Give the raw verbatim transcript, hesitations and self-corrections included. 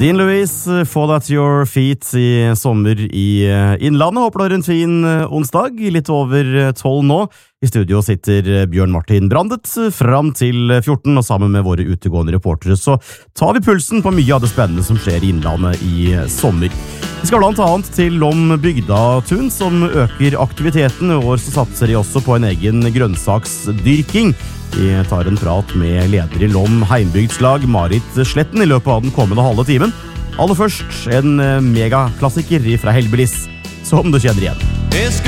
Dean Lewis, Fall at Your Feet i sommer i Innlandet. Håper du har en fin onsdag, litt over tolv nå. I studio sitter Bjørn Martin Brandet fram til fjorten, og sammen med våre utegående reportere så tar vi pulsen på mye av det spennende som skjer i Innlandet i sommer. Vi skal blant annet til Lom Bygdatun, som øker aktiviteten. I år så satser de også på en egen grønnsaksdyrking. Vi tar en prat med leder i Lom Heimbygdslag, Marit Sletten, i løpet av den kommende halve timen. Aller først en megaklassiker fra Hellbillies, som du kjenner igjen.